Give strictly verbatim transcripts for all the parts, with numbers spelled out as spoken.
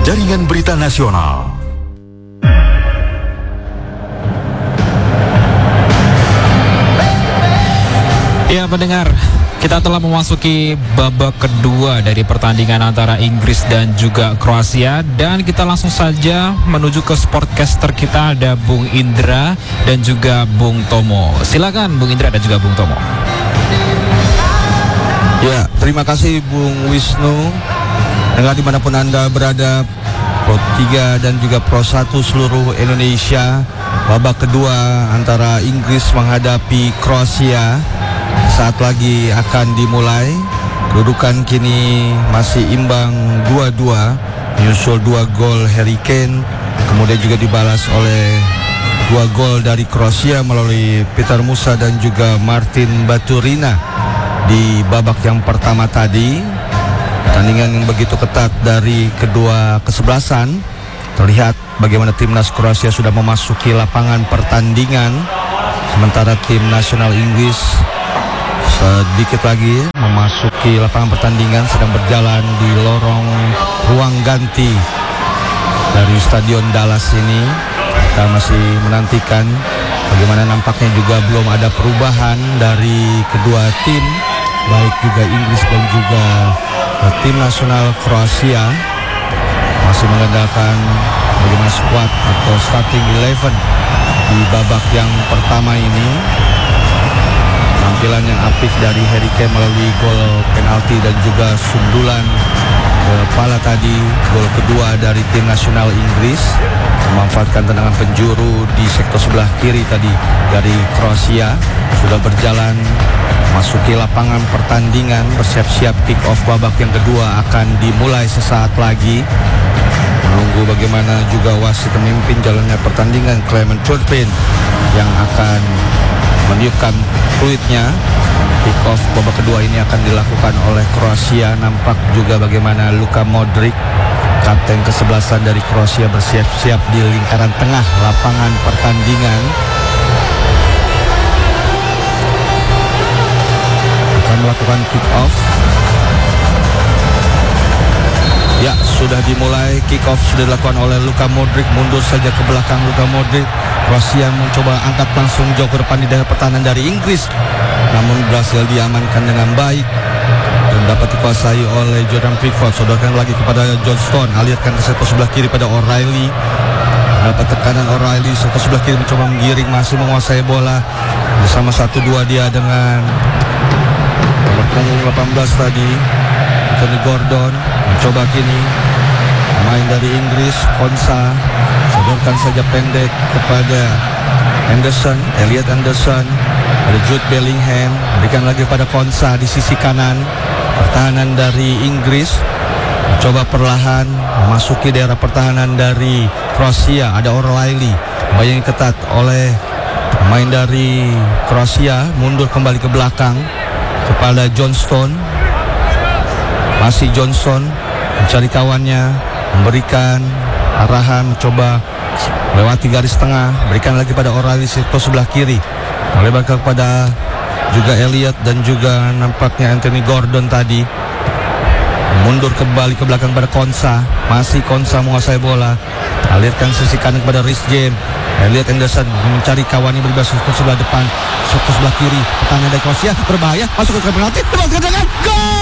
Jaringan Berita Nasional. Ya pendengar, kita telah memasuki babak kedua dari pertandingan antara Inggris dan juga Kroasia. Dan kita langsung saja menuju ke sportcaster kita, ada Bung Indra dan juga Bung Tomo. Silakan Bung Indra dan juga Bung Tomo. Ya, terima kasih Bung Wisnu. Dengar dimanapun Anda berada, Pro tiga dan juga Pro satu seluruh Indonesia. Babak kedua antara Inggris menghadapi Kroasia saat lagi akan dimulai. Kedudukan kini masih imbang dua dua, menyusul dua gol Harry Kane, kemudian juga dibalas oleh dua gol dari Kroasia melalui Petar Musa dan juga Martin Baturina di babak yang pertama tadi. Pertandingan yang begitu ketat dari kedua kesebelasan. Terlihat bagaimana timnas Kroasia sudah memasuki lapangan pertandingan, sementara tim nasional Inggris sedikit lagi memasuki lapangan pertandingan, sedang berjalan di lorong ruang ganti dari Stadion Dallas ini. Kita masih menantikan bagaimana, nampaknya juga belum ada perubahan dari kedua tim, baik juga Inggris dan juga tim nasional Kroasia. Masih mengandalkan bagaimana squad atau starting eleven di babak yang pertama ini. Penampilan yang apik dari Harry Kane melalui gol penalti dan juga sundulan kepala tadi, gol kedua dari tim nasional Inggris, memanfaatkan tendangan penjuru di sektor sebelah kiri tadi dari Kroasia. Sudah berjalan masuki lapangan pertandingan, bersiap-siap kick off babak yang kedua akan dimulai sesaat lagi. Menunggu bagaimana juga wasit pemimpin jalannya pertandingan, Clement Turpin, yang akan meniupkan fluidnya. Kick off babak kedua ini akan dilakukan oleh Kroasia. Nampak juga bagaimana Luka Modric, kapten kesebelasan dari Kroasia, bersiap-siap di lingkaran tengah lapangan pertandingan. Akan melakukan kick off. Ya, sudah dimulai. Kick off sudah dilakukan oleh Luka Modric. Mundur saja ke belakang Luka Modric. Kroasia mencoba angkat langsung jauh ke depan di daerah pertahanan dari Inggris, namun berhasil diamankan dengan baik dan dapat dikuasai oleh Jordan Pickford. Sodorkan lagi kepada John Stone, alirkan ke sektor sebelah kiri pada O'Reilly. Dapat tekanan O'Reilly, sektor sebelah kiri mencoba menggiring, masih menguasai bola bersama satu dua dia dengan nomor punggung delapan belas tadi, Anthony Gordon. Mencoba kini pemain dari Inggris, Konsa, sodorkan saja pendek kepada Anderson, Elliot Anderson, ada Jude Bellingham, berikan lagi pada Konsa di sisi kanan. Pertahanan dari Inggris coba perlahan memasuki daerah pertahanan dari Kroasia. Ada O'Reilly, bayang ketat oleh pemain dari Kroasia, mundur kembali ke belakang kepada Johnston. Masih Johnson mencari kawannya, memberikan arahan, mencoba melewati garis tengah, berikan lagi pada O'Reilly sektor sebelah kiri, melebarkan kepada juga Elliot dan juga nampaknya Anthony Gordon tadi. Mundur kembali ke belakang pada Konsa, masih Konsa menguasai bola, alirkan sisi kanan kepada Reece James. Elliot Anderson mencari kawannya, berubah sektor sebelah depan, sektor sebelah kiri, pertahanan dari Kroasia berbahaya, masuk ke penalti, tebaskan dengan gol!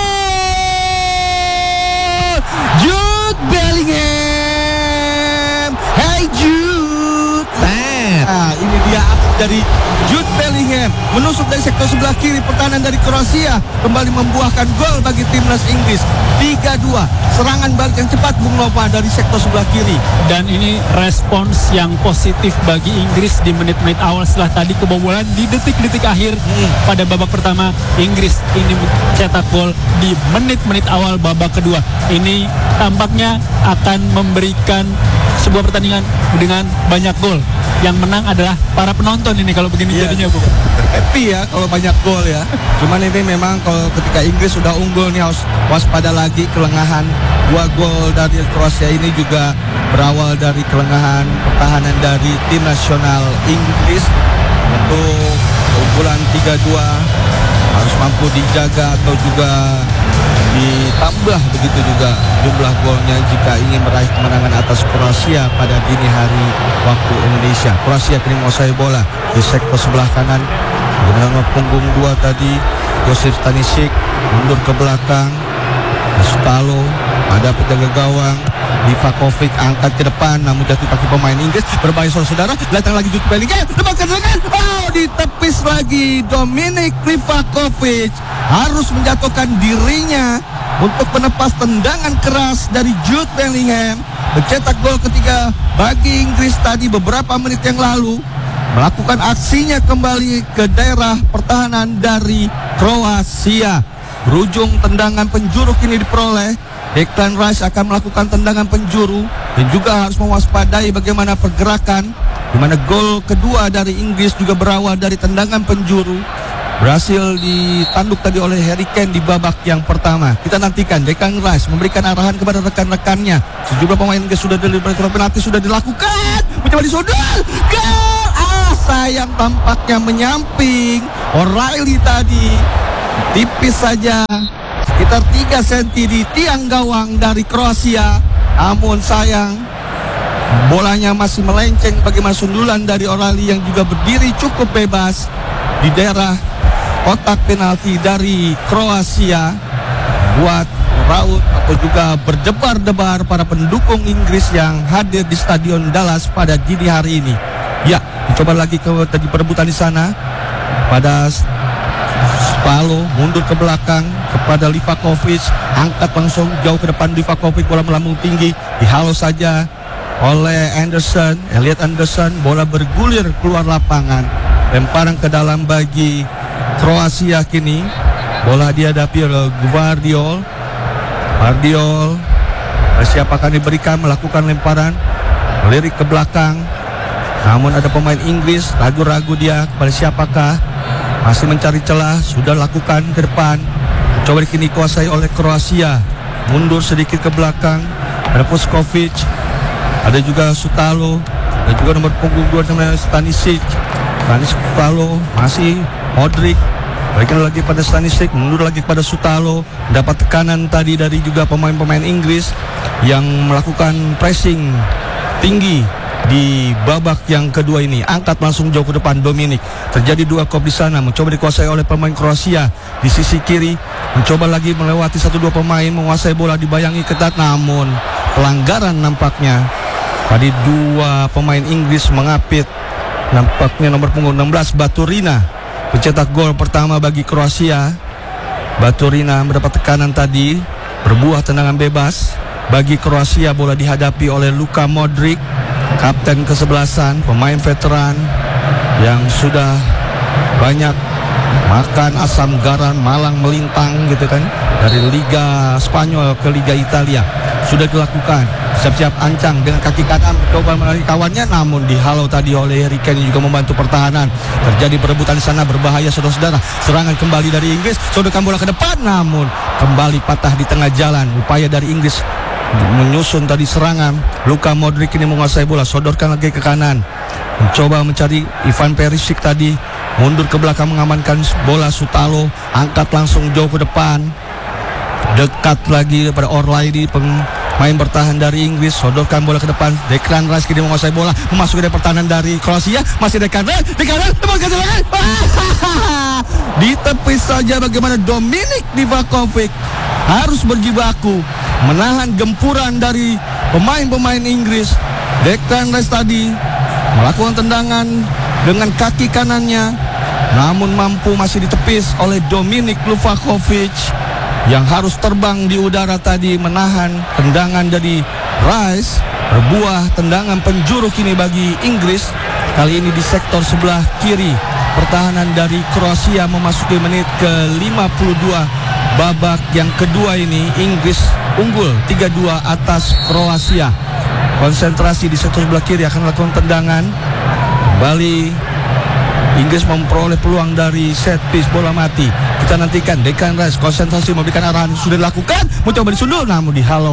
Jude Bellingham. Hey Jude. Nah, ini dia dari Jude Bellingham, menusuk dari sektor sebelah kiri pertahanan dari Kroasia, kembali membuahkan gol bagi timnas Inggris. Tiga dua, serangan balik yang cepat Bung Nova dari sektor sebelah kiri. Dan ini respons yang positif bagi Inggris di menit-menit awal setelah tadi kebobolan di detik-detik akhir hmm. pada babak pertama. Inggris ini mencetak gol di menit-menit awal babak kedua. Ini tampaknya akan memberikan sebuah pertandingan dengan banyak gol. Yang menang adalah para penonton ini kalau begini yeah. jadinya, Bu. Happy ya kalau banyak gol ya. Cuman ini memang kalau ketika Inggris sudah unggul nih harus waspada lagi kelengahan. Dua gol dari Kroasia ini juga berawal dari kelengahan pertahanan dari tim nasional Inggris. Untuk keunggulan tiga dua harus mampu dijaga atau juga ditambah begitu juga jumlah golnya jika ingin meraih kemenangan atas Kroasia pada dini hari waktu Indonesia. Kroasia kini menguasai bola di sektor sebelah kanan. Dengan punggung dua tadi Josip Stanisic mundur ke belakang. Stalo ada penjaga gawang Livakovic angkat ke depan namun jatuh kaki pemain Inggris. Berbahaya saudara, datang lagi Jude Bellingham, lepaskan serangan, oh ditepis lagi. Dominik Livakovic harus menjatuhkan dirinya untuk menepas tendangan keras dari Jude Bellingham, mencetak gol ketiga bagi Inggris tadi beberapa menit yang lalu, melakukan aksinya kembali ke daerah pertahanan dari Kroasia. Berujung tendangan penjuru kini diperoleh. Declan Rice akan melakukan tendangan penjuru dan juga harus mewaspadai bagaimana pergerakan, di mana gol kedua dari Inggris juga berawal dari tendangan penjuru. Berhasil ditanduk tadi oleh Harry Kane di babak yang pertama. Kita nantikan Declan Rice memberikan arahan kepada rekan-rekannya. Sejumlah pemain Inggris sudah diberikan penalti sudah dilakukan. Mencoba disodor. Gol! Ah, sayang tampaknya menyamping. O'Reilly tadi tipis saja, sekitar tiga sentimeter di tiang gawang dari Kroasia. Namun sayang, bolanya masih melenceng bagaimana sundulan dari O'Reilly yang juga berdiri cukup bebas di daerah kotak penalti dari Kroasia, buat raut atau juga berdebar-debar para pendukung Inggris yang hadir di Stadion Dallas pada dini hari ini. Ya, dicoba lagi ke tadi perebutan di sana pada Spalo mundur ke belakang kepada Livakovic, angkat langsung jauh ke depan. Livakovic bola melambung tinggi, dihalau saja oleh Anderson, Elliot Anderson, bola bergulir keluar lapangan, lemparan ke dalam bagi Kroasia. Kini bola dihadapi oleh Gvardiol. Gvardiol siapakah diberikan melakukan lemparan, melirik ke belakang, namun ada pemain Inggris ragu-ragu dia kepada siapakah. Masih mencari celah, sudah lakukan ke depan. Coba kini kuasai oleh Kroasia. Mundur sedikit ke belakang. Ada Puskovic, ada juga Sutalo, dan juga nomor punggung dua namanya Stanisic. Stanisic Sutalo, masih Modric. Berikan lagi pada Stanisic, mundur lagi kepada Sutalo. Dapat tekanan tadi dari juga pemain-pemain Inggris yang melakukan pressing tinggi di babak yang kedua ini. Angkat langsung jauh ke depan Dominik. Terjadi dua kop di sana, mencoba dikuasai oleh pemain Kroasia di sisi kiri. Mencoba lagi melewati satu dua pemain, menguasai bola, dibayangi ketat, namun pelanggaran nampaknya. Tadi dua pemain Inggris mengapit. Nampaknya nomor punggung enam belas Baturina pencetak gol pertama bagi Kroasia. Baturina mendapat tekanan tadi, berbuah tendangan bebas bagi Kroasia. Bola dihadapi oleh Luka Modric, kapten kesebelasan, pemain veteran yang sudah banyak makan asam garam malang melintang gitu kan, dari Liga Spanyol ke Liga Italia. Sudah dilakukan, siap-siap ancang dengan kaki kanan, coba melalui kawannya, namun dihalau tadi oleh Harry Kane juga membantu pertahanan. Terjadi perebutan di sana, berbahaya saudara-saudara. Serangan kembali dari Inggris, sodorkan bola ke depan, namun kembali patah di tengah jalan. Upaya dari Inggris menyusun tadi serangan. Luka Modric ini menguasai bola, sodorkan lagi ke kanan, mencoba mencari Ivan Perisic tadi, mundur ke belakang mengamankan bola. Sutalo angkat langsung jauh ke depan, dekat lagi pada O'Reilly, pemain bertahan dari Inggris, sodorkan bola ke depan. Declan Rice kini menguasai bola, memasuki dari pertahanan dari Kroasia. Masih Declan Rice, Declan Rice tembakkan serangan, ditepis saja. Bagaimana Dominik Livakovic harus berjibaku menahan gempuran dari pemain-pemain Inggris. Declan Rice tadi melakukan tendangan dengan kaki kanannya, namun mampu masih ditepis oleh Dominik Livakovic yang harus terbang di udara tadi menahan tendangan dari Rice. Berbuah tendangan penjuru kini bagi Inggris, kali ini di sektor sebelah kiri pertahanan dari Kroasia. Memasuki menit ke lima puluh dua babak yang kedua ini, Inggris unggul tiga dua atas Kroasia. Konsentrasi di sektor sebelah kiri, akan melakukan tendangan. Kembali Inggris memperoleh peluang dari set piece, bola mati. Kita nantikan Declan Rice konsentrasi memberikan arahan, sudah dilakukan, mencoba disundul, namun dihalau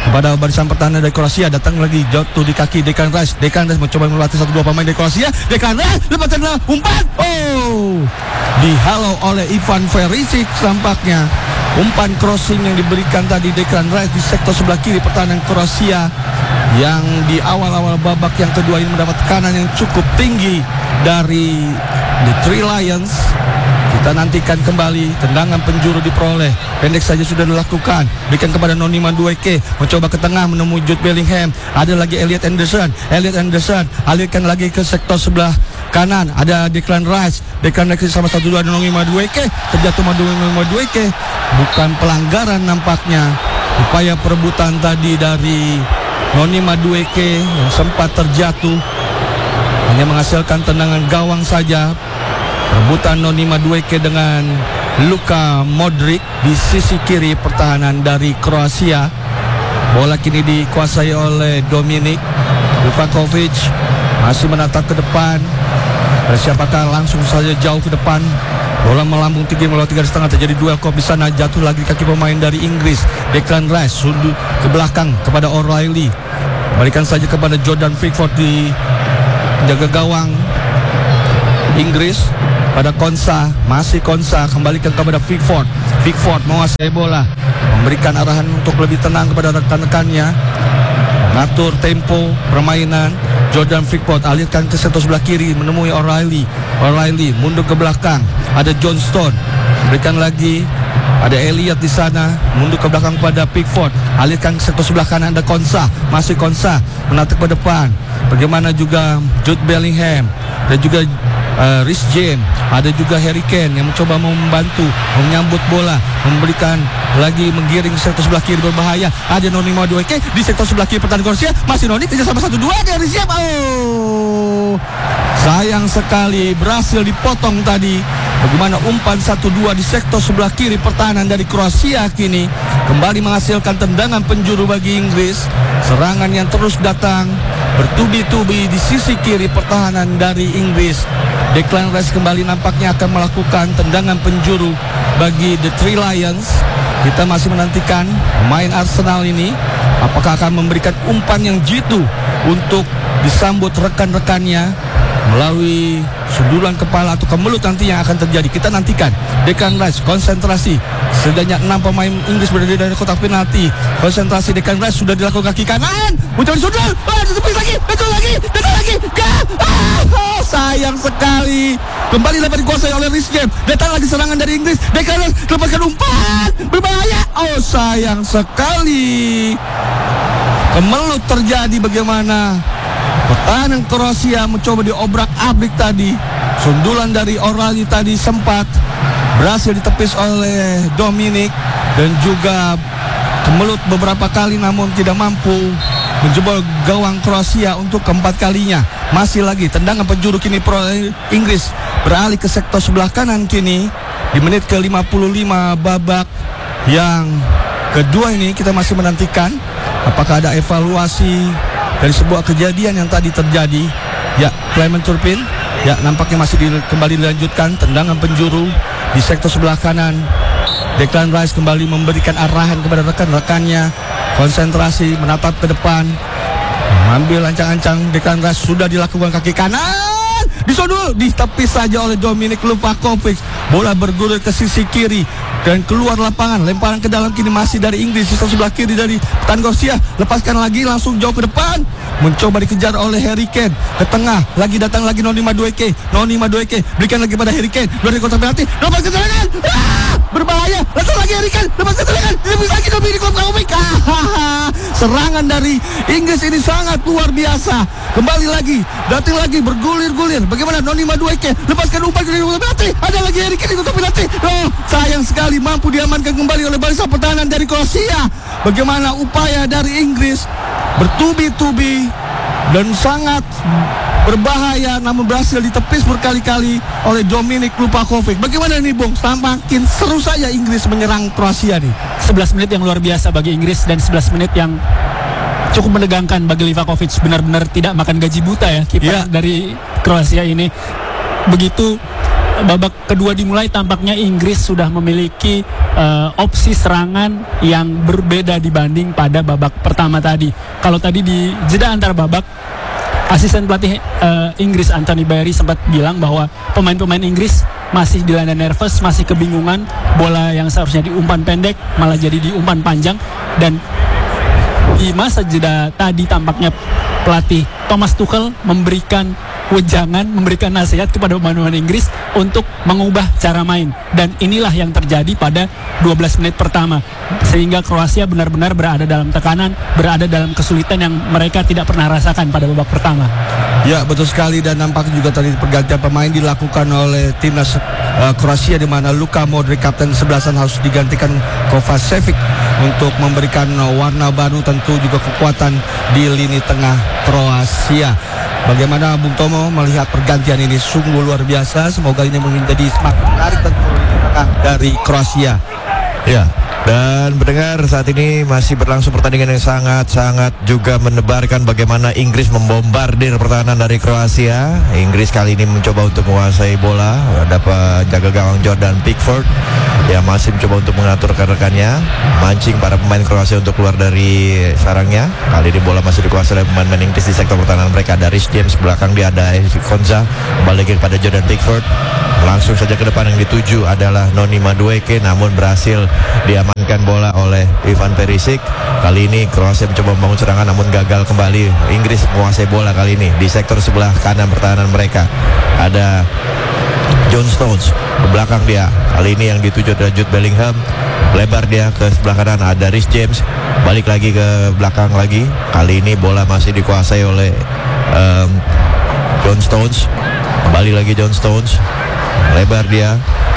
kepada barisan pertahanan dari Kroasia. Datang lagi jatuh di kaki Declan Rice. Declan Rice mencoba melatih satu dua pemain dari Kroasia. Declan Rice lepaskan umpan. Oh, dihalau oleh Ivan Perisic tampaknya. Umpan crossing yang diberikan tadi Declan Rice di sektor sebelah kiri pertahanan Kroasia, yang di awal-awal babak yang kedua ini mendapat tekanan yang cukup tinggi dari The Three Lions. Kita nantikan kembali, tendangan penjuru diperoleh, pendek saja sudah dilakukan, berikan kepada Noni Madueke, mencoba ke tengah menemui Jude Bellingham. Ada lagi Elliot Anderson, Elliot Anderson alirkan lagi ke sektor sebelah kanan, ada Declan Rice, Declan Rice sama satu dua Noni Madueke, terjatuh Noni Madueke. Bukan pelanggaran nampaknya, upaya perebutan tadi dari Noni Madueke yang sempat terjatuh, hanya menghasilkan tendangan gawang saja. Rebutan Noni Madueke dengan Luka Modric di sisi kiri pertahanan dari Kroasia. Bola kini dikuasai oleh Dominik Livakovic, masih menatap ke depan. Siapakah langsung saja jauh ke depan. Bola melambung tinggi melalui tiga setengah, terjadi duel kop di sana, jatuh lagi kaki pemain dari Inggris. Declan Rice sudut ke belakang kepada O'Reilly, berikan saja kepada Jordan Pickford di jaga gawang Inggris. Pada Konsa, masih Konsa, kembalikan kepada Pickford. Pickford menguasai bola, memberikan arahan untuk lebih tenang kepada rekan-rekannya, mengatur tempo permainan. Jordan Pickford alirkan ke sektor sebelah kiri menemui O'Reilly. O'Reilly mundur ke belakang, ada John Stone, berikan lagi, ada Elliot di sana, mundur ke belakang pada Pickford, alirkan ke sektor sebelah kanan, ada Konsa, masih Konsa, menatap ke depan. Bagaimana juga Jude Bellingham dan juga Uh, Reece James, ada juga Harry Kane yang mencoba membantu menyambut bola, memberikan lagi menggiring sektor sebelah kiri berbahaya. Ada Noni Madueke di sektor sebelah kiri pertahanan Kroasia, masih Noni kerja sama satu dua dari siap. Oh, sayang sekali berhasil dipotong tadi. Bagaimana umpan satu dua di sektor sebelah kiri pertahanan dari Kroasia kini kembali menghasilkan tendangan penjuru bagi Inggris. Serangan yang terus datang bertubi-tubi di sisi kiri pertahanan dari Inggris. Declan Rice kembali nampaknya akan melakukan tendangan penjuru bagi The Three Lions. Kita masih menantikan pemain Arsenal ini apakah akan memberikan umpan yang jitu untuk disambut rekan-rekannya melalui sundulan kepala atau kemelut nanti yang akan terjadi. Kita nantikan. Declan Rice konsentrasi. Setidaknya enam pemain Inggris berada dari kotak penalti. Konsentrasi Declan Rice sudah dilakukan kaki kanan. Muncul di sudut. Oh, ditepis lagi. Betul lagi. Betul lagi. Gak. Ah, oh, sayang sekali. Kembali dapat dikuasai oleh Reece James. Datang lagi serangan dari Inggris. Declan Rice lepaskan umpan. Berbahaya. Oh, sayang sekali. Kemelut terjadi. Bagaimana pertahanan Kroasia mencoba diobrak-abrik tadi. Sundulan dari O'Reilly tadi sempat berhasil ditepis oleh Dominik dan juga kemelut beberapa kali namun tidak mampu menjebol gawang Kroasia untuk keempat kalinya. Masih lagi tendangan penjuru kini pro Inggris beralih ke sektor sebelah kanan kini di menit ke lima puluh lima babak yang kedua ini. Kita masih menantikan apakah ada evaluasi dari sebuah kejadian yang tadi terjadi. Ya, Clement Turpin, ya nampaknya masih di, kembali dilanjutkan tendangan penjuru di sektor sebelah kanan. Declan Rice kembali memberikan arahan kepada rekan-rekannya, konsentrasi, menatap ke depan, mengambil ancang-ancang. Declan Rice sudah dilakukan kaki kanan, disodul, ditepis saja oleh Dominik Livakovic. Bola bergulir ke sisi kiri dan keluar lapangan. Lemparan ke dalam kini masih dari Inggris, sisa sebelah kiri dari pertahanan Kroasia. Lepaskan lagi, langsung jauh ke depan, mencoba dikejar oleh Harry Kane. Ke tengah, lagi datang lagi Noni Madueke. Noni Madueke berikan lagi pada Harry Kane. Luar dari kotak penalti, lepas ke serangan. Ah, berbahaya. Langsung lagi Harry Kane, lepas ke serangan. Lebih lagi Dominik Livakovic. Ah, serangan dari Inggris ini sangat luar biasa. Kembali lagi, datang lagi bergulir-gulir. Bagaimana Noni Madueke lepaskan umpan ke kotak penalti. Ada lagi Harry Kane di kotak penalti. Oh, sayang sekali mampu diamankan kembali oleh barisan pertahanan dari Kroasia. Bagaimana upaya dari Inggris bertubi-tubi dan sangat berbahaya namun berhasil ditepis berkali-kali oleh Dominik Livakovic. Bagaimana nih Bung? Semakin seru saja Inggris menyerang Kroasia nih. sebelas menit yang luar biasa bagi Inggris dan sebelas menit yang cukup menegangkan bagi Livakovic. Benar-benar tidak makan gaji buta ya kiper ya. dari Kroasia ini. Begitu babak kedua dimulai tampaknya Inggris sudah memiliki uh, opsi serangan yang berbeda dibanding pada babak pertama tadi. Kalau tadi di jeda antar babak, asisten pelatih uh, Inggris Anthony Barry sempat bilang bahwa pemain-pemain Inggris masih dilanda nervous, masih kebingungan, bola yang seharusnya diumpan pendek malah jadi diumpan panjang. Dan di masa jeda tadi tampaknya pelatih Thomas Tuchel memberikan wejangan, memberikan nasihat kepada pemain-pemain Inggris untuk mengubah cara main. Dan inilah yang terjadi pada dua belas menit pertama, sehingga Kroasia benar-benar berada dalam tekanan, berada dalam kesulitan yang mereka tidak pernah rasakan pada babak pertama. Ya, betul sekali. Dan nampak juga tadi pergantian pemain dilakukan oleh timnas uh, Kroasia, di mana Luka Modric kapten sebelasan harus digantikan Kovacevic untuk memberikan uh, warna baru, tentu juga kekuatan di lini tengah Kroasia. Bagaimana Bung Tomo melihat pergantian ini? Sungguh luar biasa. Semoga ini menjadi semakin menarik tentu lini tengah dari Kroasia. Ya, dan mendengar saat ini masih berlangsung pertandingan yang sangat-sangat juga menebarkan bagaimana Inggris membombardir pertahanan dari Kroasia. Inggris kali ini mencoba untuk menguasai bola. Ada penjaga gawang Jordan Pickford yang masih mencoba untuk mengatur rekan-rekannya, mancing para pemain Kroasia untuk keluar dari sarangnya. Kali ini bola masih dikuasai oleh pemain-pemain Inggris di sektor pertahanan mereka. Ada Rhys James, belakang dia ada Konza, kembali lagi kepada Jordan Pickford. Langsung saja ke depan, yang dituju adalah Noni Madueke, namun berhasil diamankan bola oleh Ivan Perisic. Kali ini Kroasia mencoba membangun serangan namun gagal kembali. Inggris menguasai bola kali ini di sektor sebelah kanan pertahanan mereka. Ada John Stones, ke belakang dia. Kali ini yang dituju adalah Jude Bellingham. Lebar dia ke sebelah kanan, ada Rhys James. Balik lagi ke belakang lagi. Kali ini bola masih dikuasai oleh um, John Stones. Kembali lagi John Stones. Lebar dia.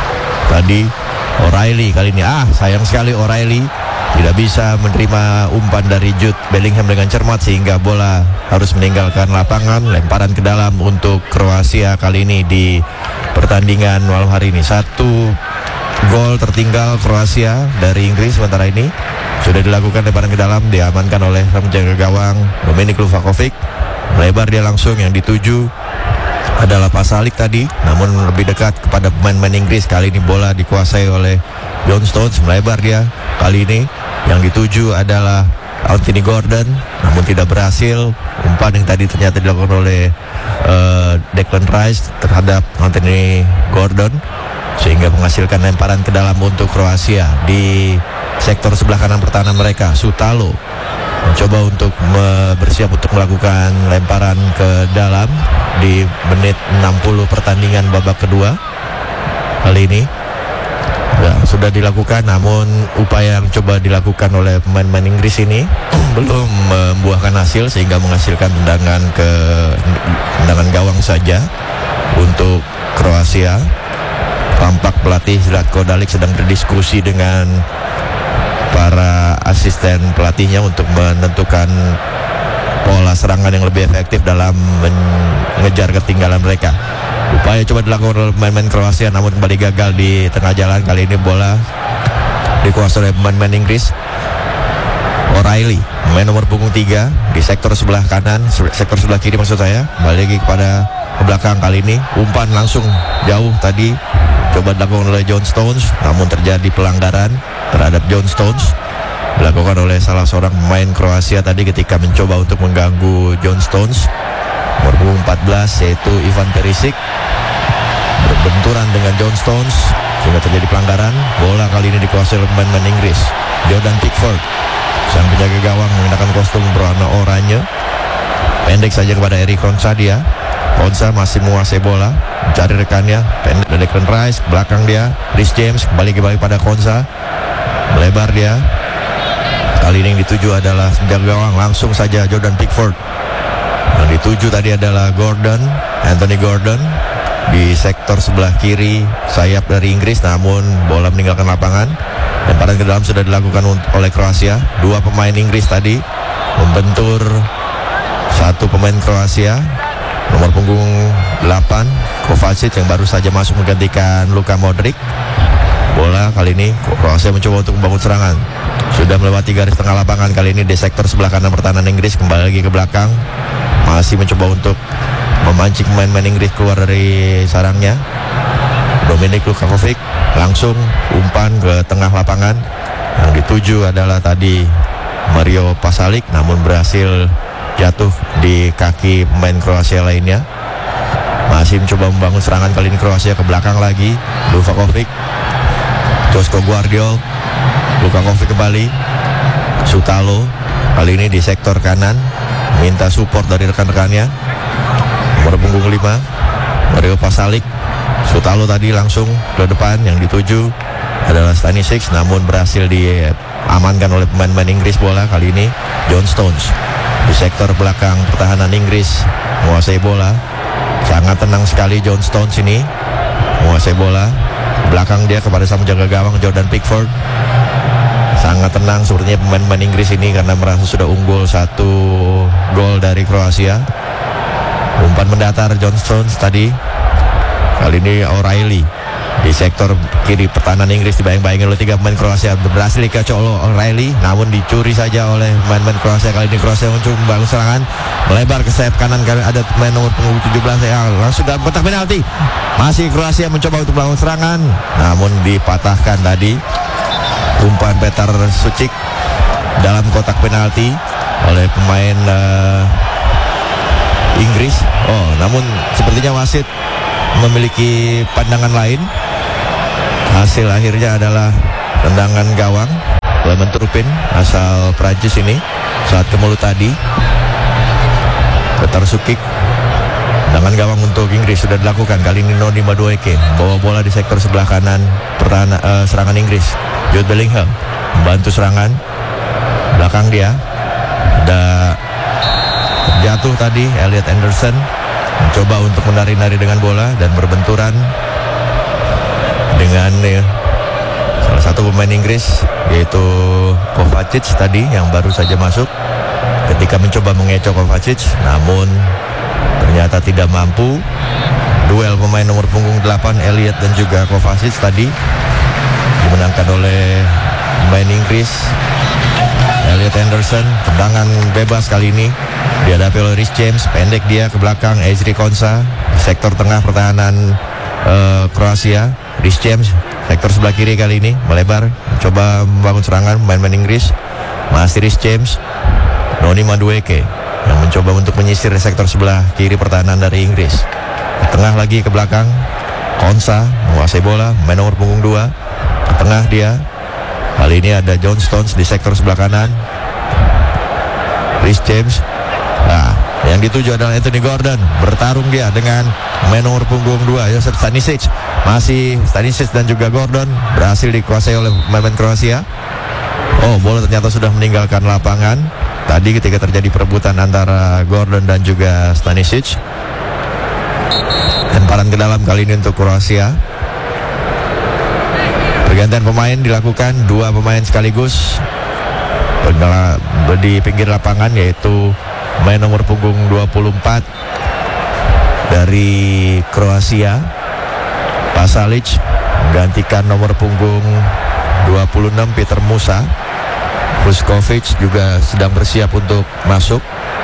Tadi O'Reilly kali ini. Ah, sayang sekali O'Reilly tidak bisa menerima umpan dari Jude Bellingham dengan cermat, sehingga bola harus meninggalkan lapangan. Lemparan ke dalam untuk Kroasia kali ini di pertandingan malam hari ini. Satu gol tertinggal Kroasia dari Inggris sementara ini. Sudah dilakukan lemparan ke dalam, diamankan oleh penjaga gawang Dominik Livakovic. Lebar dia langsung, yang dituju adalah Pasalic tadi, namun lebih dekat kepada pemain-pemain Inggris. Kali ini bola dikuasai oleh John Stones. Melebar dia. Kali ini yang dituju adalah Anthony Gordon, namun tidak berhasil. Umpan yang tadi ternyata dilakukan oleh uh, Declan Rice terhadap Anthony Gordon, sehingga menghasilkan lemparan ke dalam untuk Kroasia. Di sektor sebelah kanan pertahanan mereka, Sutalo mencoba untuk me- bersiap untuk melakukan lemparan ke dalam di menit enam puluh pertandingan babak kedua. Kali ini ya, sudah dilakukan, namun upaya yang coba dilakukan oleh pemain-pemain Inggris ini belum membuahkan hasil, sehingga menghasilkan tendangan ke tendangan gawang saja untuk Kroasia. Tampak pelatih Zlatko Dalic sedang berdiskusi dengan para asisten pelatihnya untuk menentukan pola serangan yang lebih efektif dalam mengejar ketinggalan mereka. Upaya coba dilakukan oleh pemain-pemain Kroasia, namun kembali gagal di tengah jalan. Kali ini bola dikuasai oleh pemain-pemain Inggris. O'Reilly, pemain nomor punggung tiga di sektor sebelah kanan, sektor sebelah kiri maksud saya. Kembali lagi kepada ke belakang. Kali ini umpan langsung jauh tadi coba dilakukan oleh John Stones, namun terjadi pelanggaran terhadap John Stones dilakukan oleh salah seorang pemain Kroasia tadi ketika mencoba untuk mengganggu John Stones nomor punggung empat belas, yaitu Ivan Perisic, berbenturan dengan John Stones sehingga terjadi pelanggaran. Bola kali ini dikuasai oleh pemain Inggris. Jordan Pickford, sang penjaga gawang mengenakan kostum berwarna oranye, pendek saja kepada Eric Konsa. Dia Konsa masih menguasai bola, mencari rekannya, pendek dari Declan Rice, belakang dia Rhys James, kembali kembali pada Konsa. Melebar dia. Kali ini yang dituju adalah penjaga gawang, langsung saja Jordan Pickford. Yang dituju tadi adalah Gordon, Anthony Gordon di sektor sebelah kiri sayap dari Inggris, namun bola meninggalkan lapangan. Lemparan ke dalam sudah dilakukan oleh Kroasia. Dua pemain Inggris tadi membentur satu pemain Kroasia nomor punggung delapan, Kovacic, yang baru saja masuk menggantikan Luka Modric. Bola kali ini Kroasia mencoba untuk membangun serangan, sudah melewati garis tengah lapangan. Kali ini di sektor sebelah kanan pertahanan Inggris, kembali lagi ke belakang, masih mencoba untuk memancing pemain-pemain Inggris keluar dari sarangnya. Dominik Livakovic langsung umpan ke tengah lapangan. Yang dituju adalah tadi Mario Pasalic, namun berhasil jatuh di kaki pemain Kroasia lainnya. Masih mencoba membangun serangan, kali ini Kroasia ke belakang lagi. Lukakovic, Josko Gvardiol, Lukakovic kembali, Sutalo kali ini di sektor kanan, minta support dari rekan-rekannya. Nomor punggung lima Mario Pasalic. Sutalo tadi langsung ke depan, yang dituju adalah Stanisic, namun berhasil diamankan oleh pemain-pemain Inggris bola. Kali ini John Stones di sektor belakang pertahanan Inggris menguasai bola. Sangat tenang sekali John Stones ini menguasai bola. Belakang dia kepada sang penjaga gawang Jordan Pickford. Sangat tenang sepertinya pemain-pemain Inggris ini karena merasa sudah unggul satu gol dari Kroasia. Umpan mendatar John Stones tadi. Kali ini O'Reilly di sektor kiri pertahanan Inggris dibayang-bayangin oleh tiga pemain Kroasia. Berhasil dikacau O'Reilly, namun dicuri saja oleh pemain-pemain Kroasia. Kali ini Kroasia muncul membangun serangan, melebar ke sayap kanan. Kali ada pemain nomor punggung tujuh belas ya, langsung dalam kotak penalti. Masih Kroasia mencoba untuk membangun serangan, namun dipatahkan tadi umpan Petar Sucic dalam kotak penalti oleh pemain uh, Inggris. Oh, namun sepertinya wasit memiliki pandangan lain. Hasil akhirnya adalah tendangan gawang Clement Turpin asal Prancis ini saat ke mulut tadi. Petar Sucic, tendangan gawang untuk Inggris sudah dilakukan. Kali ini Noni Madueke bawa bola di sektor sebelah kanan pertahanan uh, serangan Inggris. Jude Bellingham membantu serangan. Belakang dia ada jatuh tadi Elliot Anderson, mencoba untuk menari-nari dengan bola dan berbenturan dengan ya, salah satu pemain Inggris yaitu Kovacic tadi yang baru saja masuk. Ketika mencoba mengecoh Kovacic, namun ternyata tidak mampu. Duel pemain nomor punggung delapan Elliot dan juga Kovacic tadi dimenangkan oleh pemain Inggris. Elliot Anderson, tendangan bebas kali ini dihadapi oleh Rhys James, pendek dia ke belakang. Ezri Konsa, sektor tengah pertahanan uh, Kroasia. Rhys James, sektor sebelah kiri kali ini melebar, coba membangun serangan pemain-pemain Inggris. Masih Rhys James, Noni Madueke yang mencoba untuk menyisir di sektor sebelah kiri pertahanan dari Inggris. Ke tengah lagi ke belakang, Konsa menguasai bola, main nomor punggung dua. Ke tengah dia. Kali ini ada John Stones di sektor sebelah kanan. Rhys James. Nah, yang dituju adalah Anthony Gordon. Bertarung dia dengan main nomor punggung dua Josef Stanisic. Masih Stanisic dan juga Gordon berhasil dikuasai oleh pemain Kroasia. Oh, bola ternyata sudah meninggalkan lapangan tadi ketika terjadi perebutan antara Gordon dan juga Stanisic. Lemparan ke dalam kali ini untuk Kroasia. Pergantian pemain dilakukan, dua pemain sekaligus di pinggir lapangan, yaitu pemain nomor punggung dua puluh empat dari Kroasia Pasalic menggantikan nomor punggung dua puluh enam Peter Musa. Vuskovic juga sedang bersiap untuk masuk.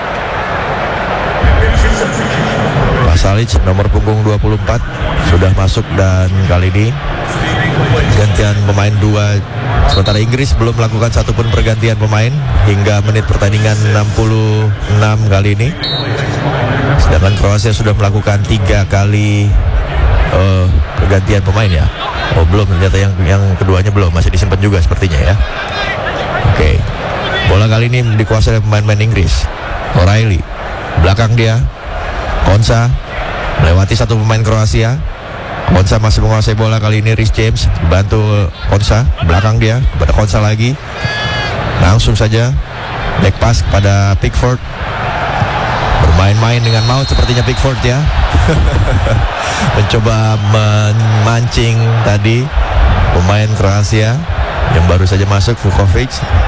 Pasalic nomor punggung dua puluh empat sudah masuk, dan kali ini pergantian pemain dua. Sementara Inggris belum melakukan satupun pergantian pemain hingga menit pertandingan enam puluh enam kali ini. Sedangkan Kroasia sudah melakukan tiga kali uh, pergantian pemain ya. Oh belum, ternyata yang yang keduanya belum, masih disimpan juga sepertinya ya. Oke, okay. Bola kali ini dikuasai oleh pemain-pemain Inggris. O'Reilly, belakang dia Konsa melewati satu pemain Kroasia. Konsa masih menguasai bola, kali ini Rhys James dibantu Konsa, belakang dia kepada Konsa lagi. Langsung saja back pass kepada Pickford. Bermain-main dengan maut sepertinya Pickford ya. Mencoba memancing tadi pemain Kroasia yang baru saja masuk, Vukovic.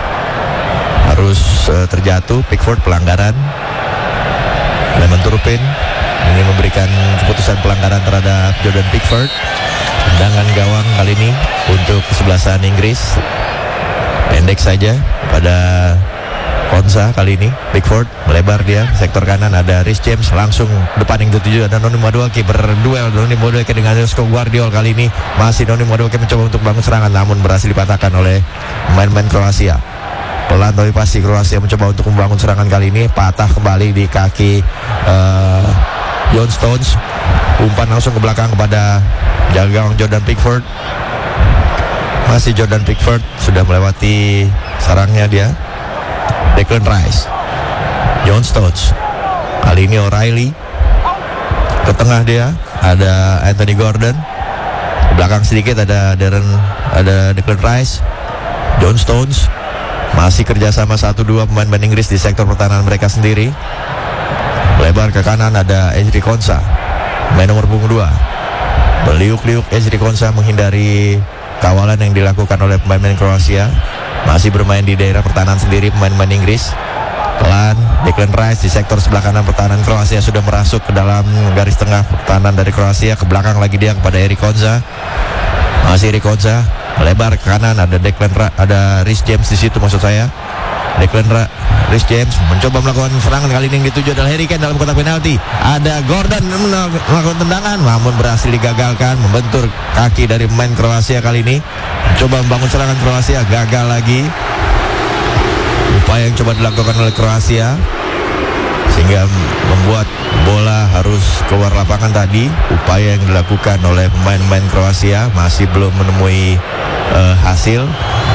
Harus uh, terjatuh Pickford, pelanggaran. Clement Turpin ini memberikan keputusan pelanggaran terhadap Jordan Pickford. Tendangan gawang kali ini untuk kesebelasan Inggris. Pendek saja pada Konsa kali ini Pickford melebar dia sektor kanan, ada Rhys James langsung depan yang ketujuh, ada Noni Madueke berduel Noni Madueke dengan Josko Guardiol. Kali ini masih Noni Madueke mencoba untuk bangun serangan namun berhasil dipatahkan oleh pemain-pemain Kroasia. Pelan tapi pasti Kroasia mencoba untuk membangun serangan kali ini, patah kembali di kaki uh, John Stones, umpan langsung ke belakang kepada jaga gawang Jordan Pickford. Masih Jordan Pickford sudah melewati sarangnya dia. Declan Rice, John Stones, kali ini O'Reilly ke tengah dia, ada Anthony Gordon, ke belakang sedikit ada Darren, ada Declan Rice, John Stones, masih kerjasama satu dua pemain-pemain Inggris di sektor pertahanan mereka sendiri. Lebar ke kanan ada Ezri Konsa, main nomor punggung dua, beliuk-liuk Ezri Konsa menghindari kawalan yang dilakukan oleh pemain-pemain Kroasia. Masih bermain di daerah pertahanan sendiri pemain-pemain Inggris. Pelan Declan Rice di sektor sebelah kanan pertahanan Kroasia sudah merasuk ke dalam garis tengah pertahanan dari Kroasia. Ke belakang lagi dia kepada Erik Konsa. Masih Erik Konsa melebar ke kanan, ada Declan Ra- ada Rhys James di situ maksud saya. Declan Ra- Rhys James mencoba melakukan serangan, kali ini yang dituju adalah Harry Kane dalam kotak penalti. Ada Gordon melakukan tendangan namun berhasil digagalkan, membentur kaki dari pemain Kroasia kali ini. Coba membangun serangan Kroasia, gagal lagi. Upaya yang coba dilakukan oleh Kroasia sehingga membuat bola harus keluar lapangan tadi. Upaya yang dilakukan oleh pemain-pemain Kroasia masih belum menemui uh, hasil.